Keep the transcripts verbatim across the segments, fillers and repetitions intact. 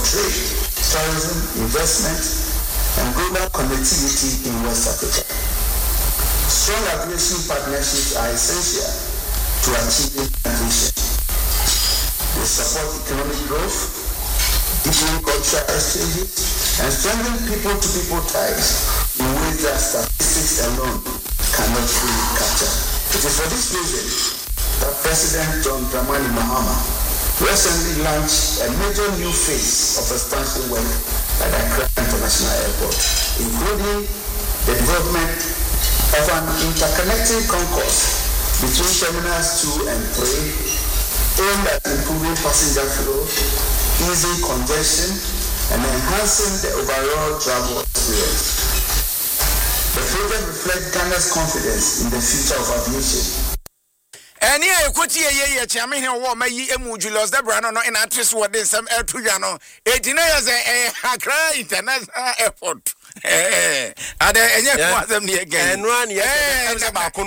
trade, tourism, investment, and global connectivity in West Africa. Strong aviation partnerships are essential to achieving that vision. They support economic growth, deepen cultural exchanges, and strengthen people-to-people ties in ways that statistics alone cannot fully capture. It is for this reason that President John Dramani Mahama recently launched a major new phase of expansion work at Accra International Airport, including the development of an interconnecting concourse between terminals two and three, aimed at improving passenger flow, easing congestion, and enhancing the overall travel experience. The project reflects Ghana's confidence in the future of aviation. And here, Kuti, ye, Chairman, or may emu Julius Debrano, no, and actress what this some air to Yano, eighteen years a Accra International Airport. Eh, are there any of them again? And one, yes,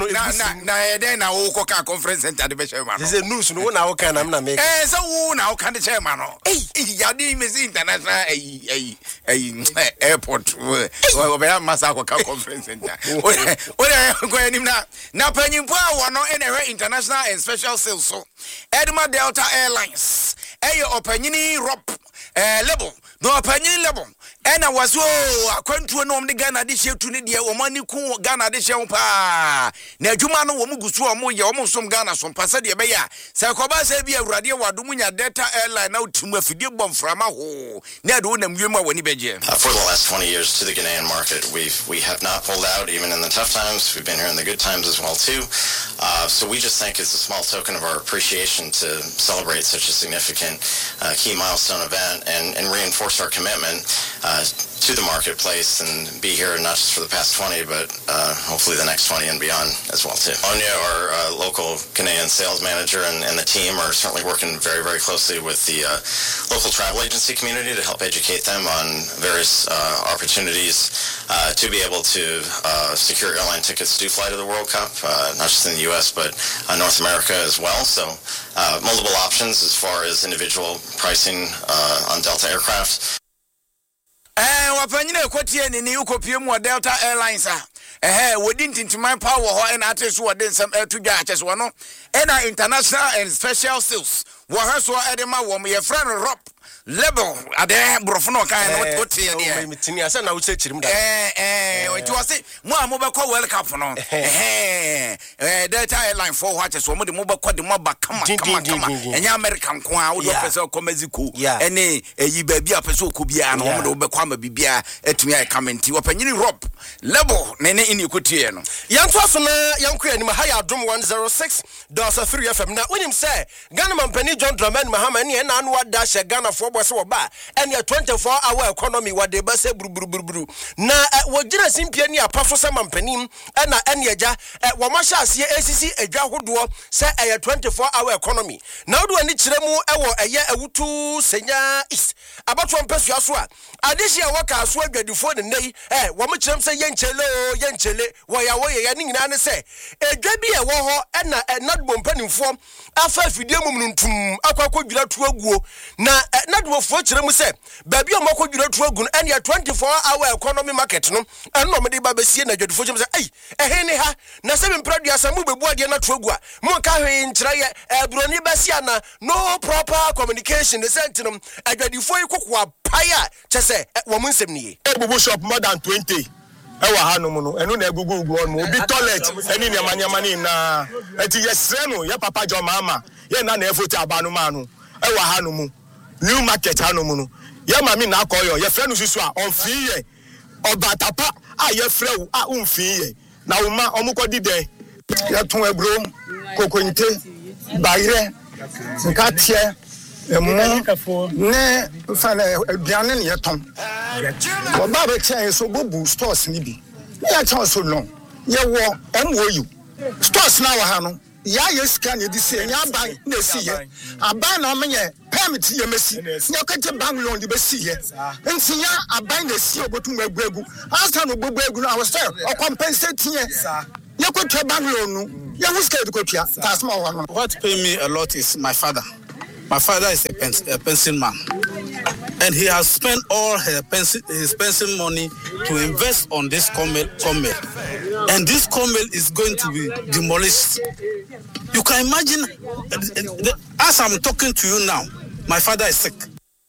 then I will cook a conference center. This is a news, no, now can I make. Eh, so now can the chairman? Eh, Yadim is international airport. Well, I must have a conference center. What are you going now? Now, Penny Power, no, any international and special sales. So, Edma Delta Airlines, a opinion rope level, no opinion level. And I was oh, according to an the Ghana this year to Nidia or money cool Ghana this year. Pa Najumano Womugusu or Moya almost some Ghana from Pasadia Baya. Sakoba Sabia Radio Wadumunya Delta Airline out to Mafidio Bomb from Aho. Nedunam Yuma Wenibeja. For the last twenty years to the Ghanaian market, we've we have not pulled out even in the tough times. We've been here in the good times as well too. Uh, so we just think it's a small token of our appreciation to celebrate such a significant uh, key milestone event and, and reinforce our commitment uh, to the marketplace and be here not just for the past twenty, but uh, hopefully the next twenty and beyond as well too. Anya, our uh, local Ghanaian sales manager and, and the team are certainly working very, very closely with the uh, local travel agency community to help educate them on various uh, opportunities uh, to be able to uh, secure airline tickets to fly to the World Cup, uh, not just in the U S, but uh, North America as well. So uh, multiple options as far as individual pricing uh, on Delta aircraft. Eh, wapanyine kwatie ni ni ukopie mu Delta Airlines ah. Eh, we didn't into my power ho and artist wo den some to dwa akese wo no. Na international and special sales. Wo ha so edema wo me friend Rob level ade brofo no kan no otie de. Mitini asa na wo chechirim da. Eh eh, we to say mo amobekọ World Cup no. Eh eh Delta Airline for what so mo de mo bekọ de mo ba kama kama kama. Enya American ko a wo do pese ko Mexico. Ene eyi ba bia pese okobia no mo de wo bekọ ama bibia etumi ai kamenti. Wo panyini Rob level ne ne ini kotie no. Yanto aso na yanko anim ha ya dom one oh six point three F M na wonim say Ghana Mampani John Dramani Mahama ne na anu ada she Ghana for boss wo ba ene twenty-four hour economy wade ba se buruburuburu na wogina simpia ni apafo se Mampanim na ene agya wo ma hya ase acc adwa hodo se eye twenty-four hour economy na wodo ani kire mu ewo eye awutu senya is abato mpesu aso a adehia waka aso adwadifo ne nei eh wo ma kirem se yenchele o yenchele wo ya wo ye ni nyina ne se adwa bi e wo ho na nadbo mpanimfo afa fidie mum ntum akwakọ dwira tu aguo na nadbo fo kire mu se ba bi o makọ dwira tu agu ene twenty-four hour economy market no eno mo de ba besie na adwadifo kire mu se ai ehe ne ha na se mpradua samu bebu ade na tu agu a mo ka hwe nkyira ye ebroni basia na no proper communication the sentinum adwadifo ikokwa paya chese wo mu nsem niye ebubu shop more than twenty ewa hanu no enu na egugu ugu on obi toilet eni ne manyama ni na eti yesre no ye papa jo mama ye na na efoti abanu manu ewa hanu mu new market hanu mu no ye mami na akoyo ye frɛ no susu a on fi ye obatapa a ye frɛ wo a on fi ye na wo ma omukodi de ye ton ebro kokonte bayre nkatie emo ne fana aduane ne yeton oba be chen so bobu stores ni bi ya chen so no ye wo M O U stores na wa ha no ya ye scan ye di se nya ban na si ye aban na menye permit ye mesi nya kete bank loan di be si ye nti ya aban na si obotum aguagu asa no bobu agu na was fair o compensate ye ye ko twa bank loan no ye who scared ko twa that's my one. What pay me a lot is my father. My father is a, pens- a pension man. and he has spent all her pension, his pension money to invest on this commel, commel. And this commel is going to be demolished. You can imagine, as I'm talking to you now, my father is sick.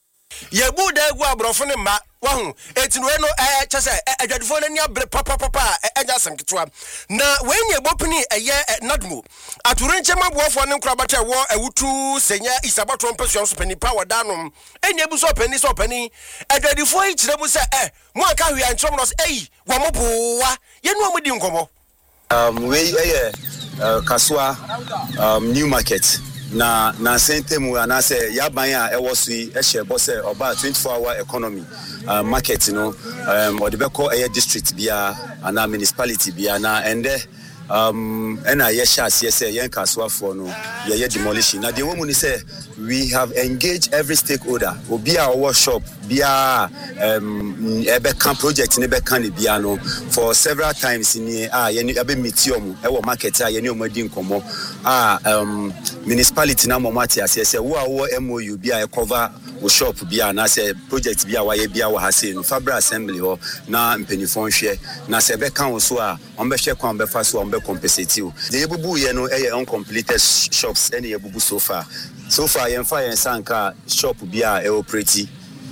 Yebu de gwa brofo ma wahu etinu no eh chese adwadifo na nia papa papa enya samketwa na wenye bopini eye nadmu aturenche maboafo ne nkrabata wo awutu senya isabato mpasuan so pani pa wadanom enya bu so pani so pani adwadifo yi kire mu se eh mo aka hwia nchom no eh wo mobowa yenu amudi nkomo um we eh kaswa um new market na na sentemu anase yaban a ewo so e hye bo se oba twenty-four hour economy uh, market no um odebeko eye district bia ana municipality bia na ende um ena ye chance ye say yen kaswafo no ye ye demolition na de womu ni say we have engaged every stakeholder obi a workshop bia um ebe can project ne be can bia no for several times ni ah ye ni ebe metium e wo market a ye ni omadi nkomo ah um municipality na momati ase say wo a wo M O U bia e cover wo shop bia na say project bia wa ye bia wa ha say no Fabra assembly ho na mpenifon hwe na say be kan wo so a on be hwe kwan be fa so on be compensate you the ebubu ye no e uncompleted shops any ebubu so far so far yen fa yen sanka shop bia e operate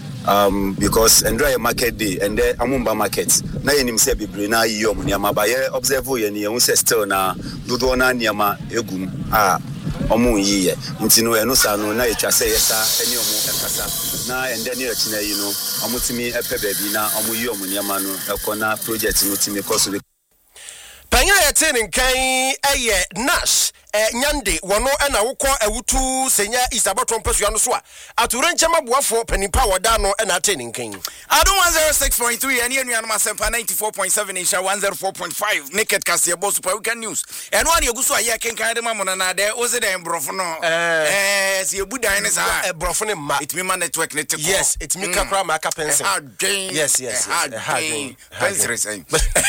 um because Andrea market day and then Amumba market na yenim say bebre na yiyom niama ba ye observe ye ne ye still na dodo na niama egum a omu yiye nti no eno sa no na etwa say yesa eni omu ekasa na and then ye china yi no omutimi epe baby na omu yiyom niama no ekona project no timi cause panya yete nkan eye nash eh nyande wono na wokọ awutu senya isabato mpasua no so a aturenche maboafo panipa woda no na ateni nkan Adom one oh six point three and yenu anuma sempa ninety-four point seven isha one oh four point five naked kase bo super weekend news eno an yeguso aye kenkan de mamona na de oze de brofo no eh se yebudan ne sa e brofo ne ma it me man network ne teko yes it me kakra ma ka pension yes yes yes pension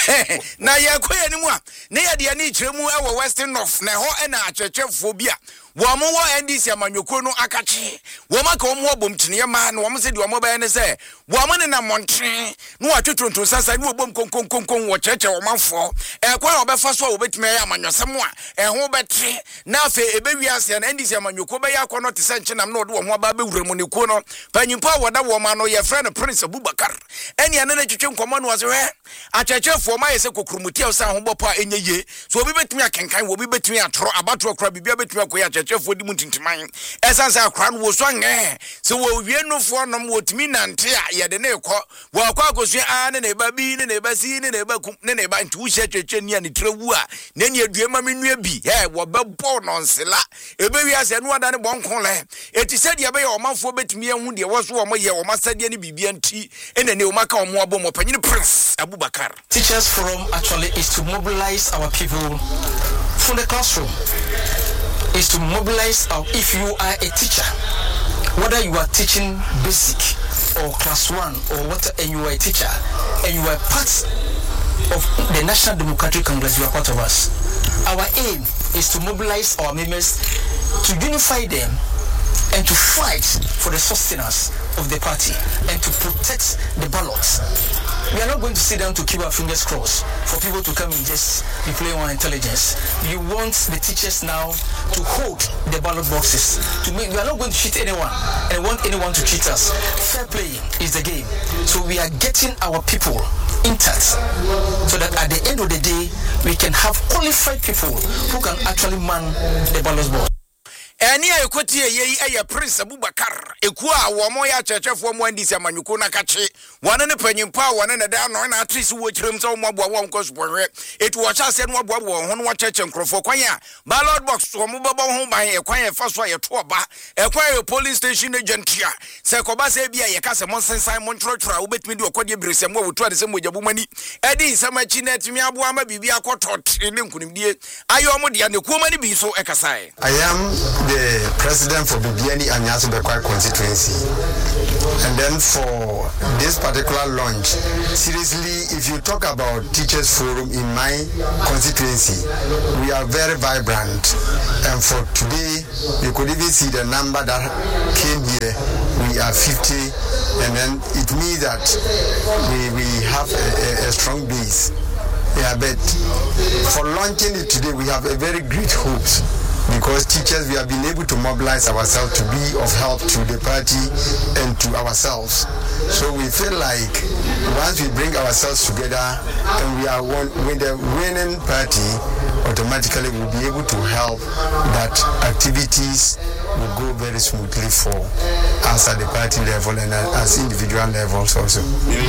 na ye koye ni mu a ne ye de ani kiremu e wo western north na ho na achechefo bia wo mo wo N D C amanyoko no akache wo maka wo mo bom tene ma na wo mo se de wo mo ba ne se wo mo ne na montre no atwetronto sasa ne wo bom konkonkonkon wo cheche wo manfo e kwa wo be fa so wo betime ya amanyosem a e ho betre na afa e be wiase na N D C amanyoko be ya kono te se nche nam na wo de wo mo ba be wura mu ne ko no panyimpa wo da wo ma no ye friend Prince Abubakar eni ane na twetwe nkomo no wo se he achechefo ma ye se kokrumuti o sa ho bopo a enye ye so obi betime akenkan wo obi betime atoro abatoro kra bibia betime akoya chefo di muntintiman esansa akra no wo so nge se wo wienufo no mo timi nante a ye de ne ekọ wo akọ akosu a ne ne ba bi ne ne ba si ne ne ba kum ne ne ba ntu hye twetwe ni ani trewu a ne ne aduema menua bi he wo ba bo no nsela ebe wi ase no ada ne bonkon le eti se de be ye omanfo betimi ehu de wo so wo ye wo masade ne bibia nti ene ne o maka o mo abo mo panyine Prince Abubakar. Teachers Forum actually is to mobilize our people from the classroom. Is to mobilize our, if you are a teacher, whether you are teaching basic or class one or what, and you are a teacher and you are part of the National Democratic Congress, you are part of us. Our aim is to mobilize our members, to unify them and to fight for the sustenance of the party and to protect the ballots. We are not going to sit down to keep our fingers crossed for people to come and just be playing on intelligence. You want the teachers now to hold the ballot boxes. To make, we are not going to cheat anyone and want anyone to cheat us. Fair play is the game. So we are getting our people intact so that at the end of the day, we can have qualified people who can actually man the ballot box. Eni ayekoti ye eye Prince Abubakar eku a wo mo ya chechefo mo N D C amanyuko na kache wane ne panyimpa wane ne da no na atrisi wo kirem so mo aboa wo nkosopohwe etu wo cha se no aboa wo ho no wo cheche nkrofo kwan a ballot box wo mo baba ho ban e kwan e fa so ye to oba e kwan e police station agent ya se ko ba se bia ye ka se mo sensan mo ntrotro wo betimi di okode brese mo wo to ade se mo jabumani edi samachi na timi aboa ma bibia akotot ne nkunimdie ayo mo dia ne kuoma ni bi so e kasae. I am the president for Bibiani and Yasubekwai constituency. And then for this particular launch, seriously, if you talk about Teachers Forum in my constituency, we are very vibrant. And for today, you could even see the number that came here. We are fifty and then it means that we, we have a, a, a strong base. Yeah, but for launching it today, we have a very great hopes because teachers, we have been able to mobilize ourselves to be of help to the party and to ourselves. So we feel like once we bring ourselves together and we are one, with the winning party, automatically we'll be able to help that activities will go very smoothly for us at the party level and as individual levels also.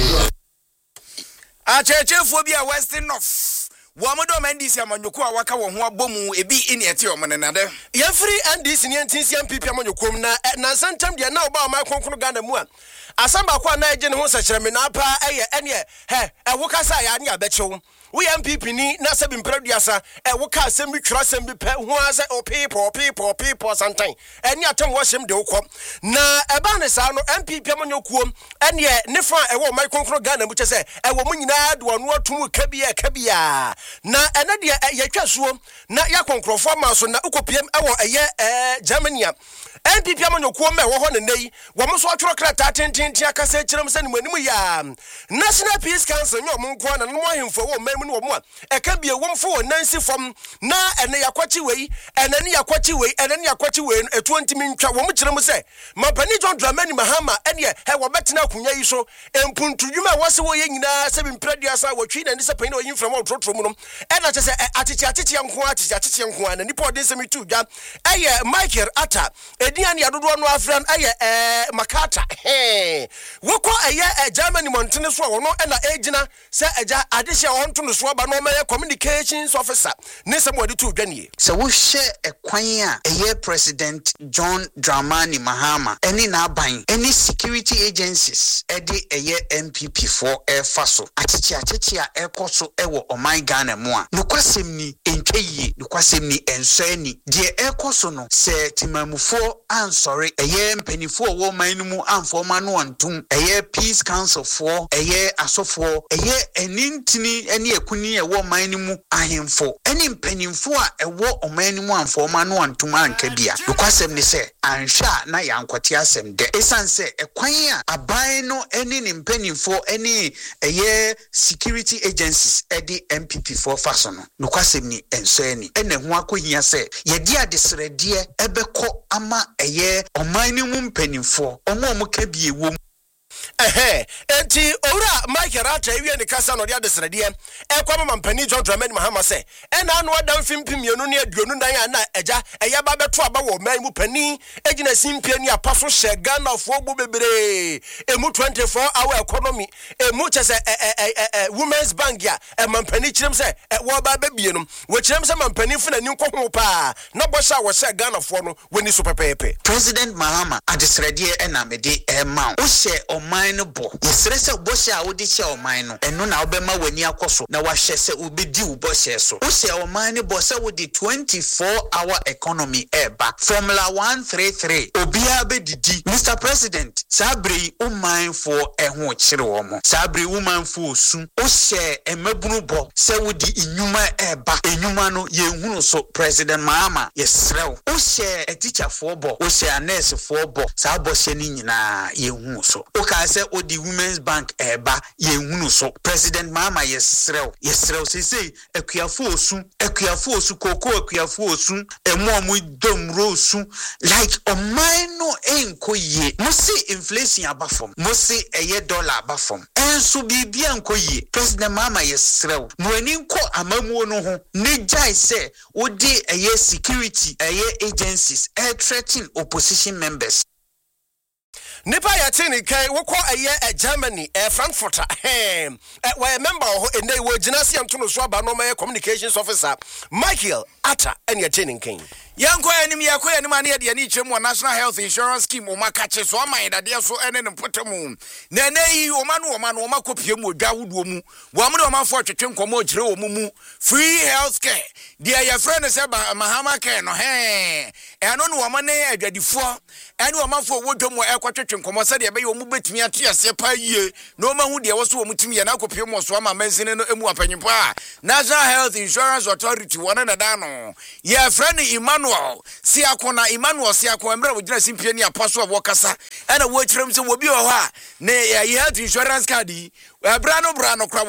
Achechefobia Western North. Wamodo Mendisi Amanyoko waka wo ho abomu ebi ini eti omonenade. Ye free and this ni ntinsi M P P Amanyokom na na santam de na oba ma konkonu Ghana mu a. Asamba kwa na eje ne ho sakyereme na apa eye ene he e wo kasa ya ne abechew. We M P P ni na sebi mpraduasa e wo ka asem bi twra asem bi pe ho ase o people people people santan. Eni atom wo hyem de wo na eba ne sa no M P P Amanyokom ene ne fa e wo ma konkonu Ghana mu chese e wo mu nyina de ono atum kabia kabia. Na ene de ye twasuo na ya konkrofo ma so na ukopiem e wo eye eh Germany M P P Amanyokom e wo ho ne nei wo mo so atworo krata tintintin akasa kirem se ne manimu ya National Peace Council nyo mo nko na no ahemfo wo mem ne wo mo e ka bie wo mfo nansi fam na ene yakwachi wei ene ne yakwachi wei ene ne yakwachi wei e twenty min twa wo mo kirem se Mampani John Dramani Mahama ene he wo betena akunya yi so empuntudwuma wo se wo ye nyina se bi mpraduasa wo twi na ni se pani wo yimfra mo trotro mu no ena che se atete atete nko atete atete nko na nipa odin se mi tu dwa eye Michael Atta edian ya dodo no afran eye eh Makata he woko eye eh Germany montene so wo no ena ejina se eja adehia wo nto no so ba no ma communications officer ne se mo de tu dwa ne se wo hye ekwan a eye President John Dramani Mahama eni na aban eni security agencies edi eye M P P for e faso atete atete a ekoso ewo oman Ghana mu a nokwasem ni entweye nokwasem ni ensani de ekoso no se timamufo ansori eye mpanifo wo man mu amfoma no antum eye Peace Council for eye asofo eye enintini eni ekuni ewo man mu ahemfo eni mpanifo a ewo oman mu amfoma no antum anka bia nokwasem ni se anhwa na yankwati asem de esanse ekwan a aban no eni ni mpanifo eni eye security agencies edi M P P for faso no nokwasem ni ensani ene ho akohia se ye dia desrede ebeko ama eye oman mu mpanifo omo mo ka bie wo ehe enti owura Michael Atta ewie ne kasa no de adesrede e kwa Mampani John Dramani Mahama se e na anu adam fimpimienu ne aduonu dan na eja eya ba beto aba wo man mu pani egina simpie ni apaso hye Ghana fo gbo bebre emu twenty-four hour economy emu chese Women's Bank ya e Mampani kirem se wo ba ba bie no wo kirem se Mampani funa ni nkoho pa na bo sha wo hye Ghana fo no woni so pepepe President Mahama adesrede e na mede e ma wo hye oman no bo yesrese bo hye a wo di hye oman no eno na wo be ma wani akoso na wa hye se ubedi wo bo hye so wo hye oman no bo se wo di twenty-four hour economy eba formula one thirty-three obia be didi Mister President sabri oman for eho kire wo mo sabri woman for osu wo hye emabunu bo se wo di inyuma eba enyuma no ye hunu so President Mahama yesrew wo hye a teacher for bo wo hye a nurse for bo sa bo hye ni nyina ye hunu so o ka se o di Women's Bank eba ye hunu so President Mahama yesrew yesrew se se akuafo osu akuafo osu koko akuafo osu emu omu dom rosu like oman no enko ye mo se inflation abafom mo se eye dollar abafom enso bibia enko ye President Mahama yesrew no ani nko amamuo no ho ne jai se o di eye security eye agencies air threatening opposition members Nipa ya tini kai woko eye e Germany e Frankfurt eh we member ho ene wo ginasi anto so aba no my communications officer Michael Atta ene tini kai yanko enim yakọ enim ane de ani kyerem National Health Insurance Scheme o makache so aman dade so ene ne potamu na na yi o ma no o ma no o makopie mu odwa woduo mu wo amde o ma fo twetwe nkomo kyere o mu free health care de ya friend se Mahama care no he eno no o ma ne adwadifo ene o ma fo wodwo mu ekotwetwe nkomo se de be yo mu betumi ate ase pa yie no ma hu de wo so wo mutumi ya na akopie mu so ama mansine no emu apanyimpa National Health Insurance Authority wona na da no ya friend Imam Emmanuel Siako na Emmanuel Siako emra wo gina simpie ni apostle of Wakasa ena wo kyerem se wo bi wo ha na ye health insurance card yi bra no bra no kra